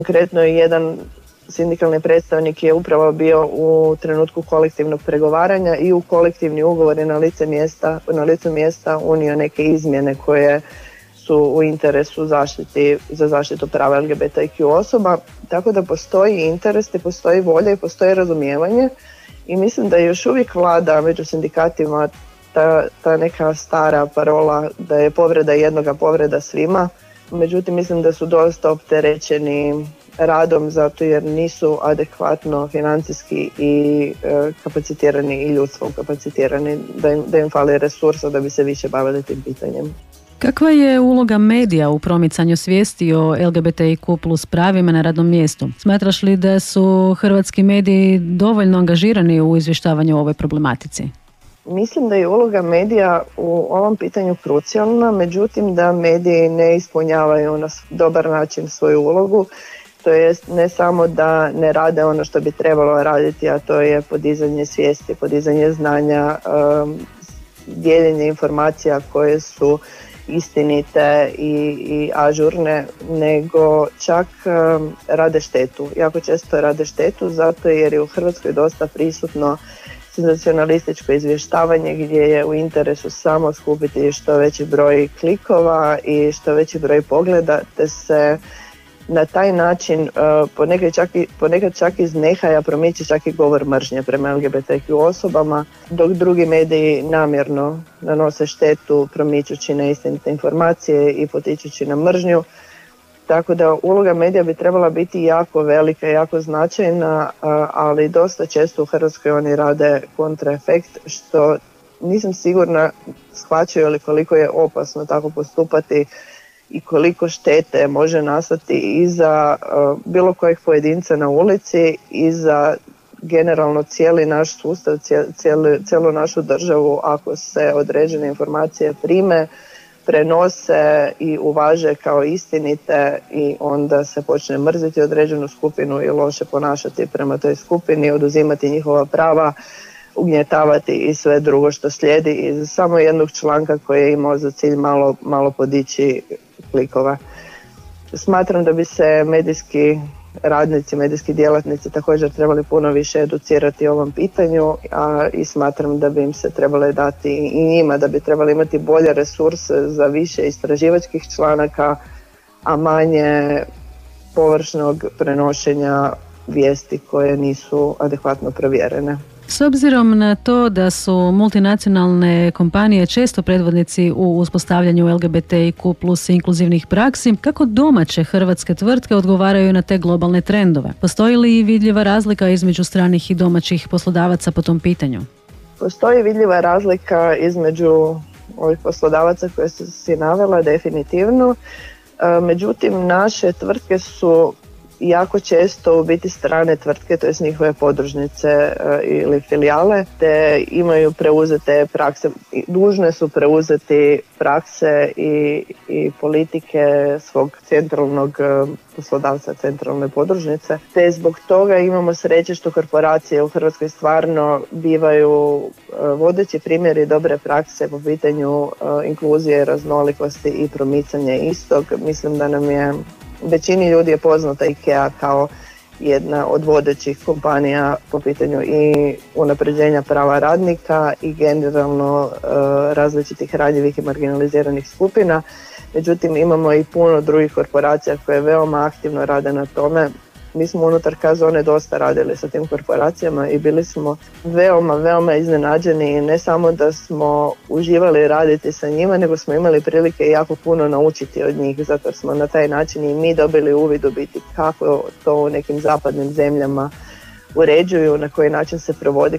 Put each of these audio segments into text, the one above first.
Konkretno jedan sindikalni predstavnik je upravo bio u trenutku kolektivnog pregovaranja i u kolektivni ugovor je na licu mjesta unio neke izmjene koje su u interesu za zaštitu prava LGBTQ osoba, tako da postoji interes, postoji volja i postoji razumijevanje i mislim da još uvijek vlada među sindikatima ta neka stara parola da je povreda jednoga povreda svima, međutim mislim da su dosta opterećeni radom zato jer nisu adekvatno financijski i kapacitirani i ljudstvom kapacitirani, da im fali resursa da bi se više bavili tim pitanjem. Kakva je uloga medija u promicanju svijesti o LGBTIQ plus pravima na radnom mjestu? Smatraš li da su hrvatski mediji dovoljno angažirani u izvještavanju o ovoj problematici? Mislim da je uloga medija u ovom pitanju krucijalna, međutim da mediji ne ispunjavaju na dobar način svoju ulogu. To jest ne samo da ne rade ono što bi trebalo raditi, a to je podizanje svijesti, podizanje znanja, dijeljenje informacija koje su istinite i ažurne, nego čak rade štetu. Jako često rade štetu zato jer je u Hrvatskoj dosta prisutno senzacionalističko izvještavanje gdje je u interesu samo skupiti što veći broj klikova i što veći broj pogleda, te se na taj način ponekad čak iz nehaja promiče čak i govor mržnje prema LGBTQ osobama, dok drugi mediji namjerno nanose štetu promičući neistinite informacije i potičući na mržnju. Tako da uloga medija bi trebala biti jako velika, jako značajna, ali dosta često u Hrvatskoj oni rade kontraefekt, što nisam sigurna shvaćaju li koliko je opasno tako postupati i koliko štete može nastati i za bilo kojeg pojedinca na ulici i za generalno cijeli naš sustav, cijelu našu državu ako se određene informacije prime, prenose i uvaže kao istinite i onda se počne mrziti određenu skupinu i loše ponašati prema toj skupini, oduzimati njihova prava, ugnjetavati i sve drugo što slijedi iz samo jednog članka koji je imao za cilj malo podići klikova. Smatram da bi se medijski radnici, medijski djelatnici također trebali puno više educirati o ovom pitanju, i smatram da bi im se trebale dati i njima, da bi trebali imati bolje resurse za više istraživačkih članaka, a manje površnog prenošenja vijesti koje nisu adekvatno provjerene. S obzirom na to da su multinacionalne kompanije često predvodnici u uspostavljanju LGBTIQ plus inkluzivnih praksi, kako domaće hrvatske tvrtke odgovaraju na te globalne trendove? Postoji li vidljiva razlika između stranih i domaćih poslodavaca po tom pitanju? Postoji vidljiva razlika između ovih poslodavaca koje si navela, definitivno. Međutim, naše tvrtke su jako često u biti strane tvrtke, to jest njihove podružnice ili filijale, te imaju preuzete prakse, dužne su preuzeti prakse i politike svog centralnog poslodavca, centralne podružnice. Te zbog toga imamo sreće što korporacije u Hrvatskoj stvarno bivaju vodeći primjeri dobre prakse po pitanju inkluzije, raznolikosti i promicanja istog. Mislim da nam je većini ljudi je poznata IKEA kao jedna od vodećih kompanija po pitanju i unapređenja prava radnika i generalno različitih ranjivih i marginaliziranih skupina. Međutim, imamo i puno drugih korporacija koje veoma aktivno rade na tome. Mi smo unutar K-zone dosta radili sa tim korporacijama i bili smo veoma iznenađeni i ne samo da smo uživali raditi sa njima, nego smo imali prilike jako puno naučiti od njih, zato jer smo na taj način i mi dobili uvid u biti kako to u nekim zapadnim zemljama uređuju, na koji način se provodi,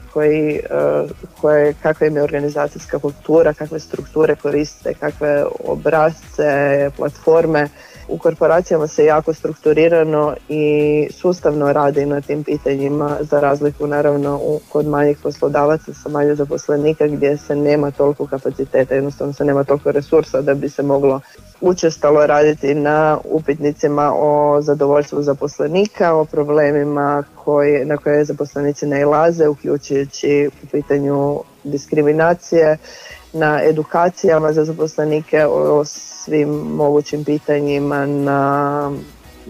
kakva im je organizacijska kultura, kakve strukture koriste, kakve obrasce, platforme. U korporacijama se jako strukturirano i sustavno radi na tim pitanjima, za razliku naravno kod manjih poslodavaca sa manje zaposlenika gdje se nema toliko kapaciteta, jednostavno se nema toliko resursa da bi se moglo učestalo raditi na upitnicima o zadovoljstvu zaposlenika, o problemima na koje zaposlenici nailaze, uključujući u pitanju diskriminacije, na edukacijama za zaposlenike o svim mogućim pitanjima, na